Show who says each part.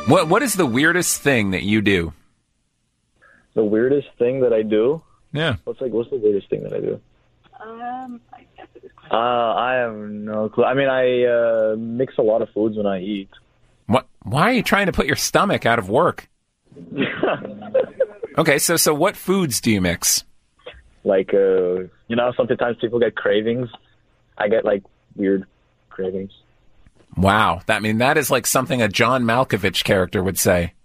Speaker 1: What is the weirdest thing that you do?
Speaker 2: The weirdest thing that I do?
Speaker 1: Yeah.
Speaker 2: What's the weirdest thing that I do?
Speaker 3: I guess it is quite
Speaker 2: I have no clue. I mean, I mix a lot of foods when I eat.
Speaker 1: What? Why are you trying to put your stomach out of work? Okay, so what foods do you mix?
Speaker 2: Like, sometimes people get cravings. I get, weird cravings.
Speaker 1: Wow. That is like something a John Malkovich character would say.